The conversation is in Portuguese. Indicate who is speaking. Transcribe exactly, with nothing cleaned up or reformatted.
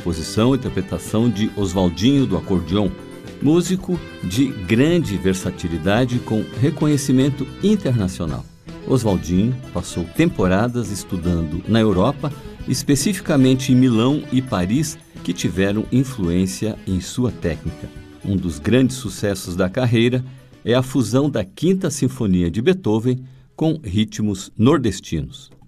Speaker 1: composição e interpretação de Oswaldinho do acordeon, músico de grande versatilidade com reconhecimento internacional. Oswaldinho passou temporadas estudando na Europa, especificamente em Milão e Paris, que tiveram influência em sua técnica. Um dos grandes sucessos da carreira é a fusão da Quinta Sinfonia de Beethoven com ritmos nordestinos.